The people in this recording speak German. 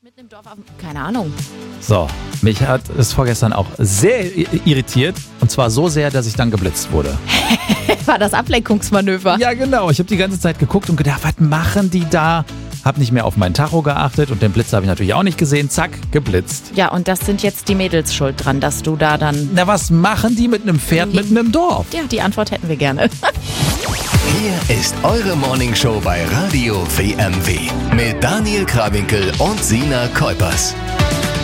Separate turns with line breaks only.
Mitten im Dorf keine Ahnung.
So, mich hat es vorgestern auch sehr irritiert. Und zwar so sehr, dass ich dann geblitzt wurde.
War das Ablenkungsmanöver?
Ja, genau. Ich habe die ganze Zeit geguckt und gedacht, was machen die da? Hab nicht mehr auf meinen Tacho geachtet und den Blitz habe ich natürlich auch nicht gesehen. Zack, geblitzt.
Ja, und das sind jetzt die Mädels schuld dran, dass du da dann...
Na, was machen die mit einem Pferd mitten im Dorf?
Ja, die Antwort hätten wir gerne.
Hier ist eure Morningshow bei Radio WMW mit Daniel Krawinkel und Sina Kuipers.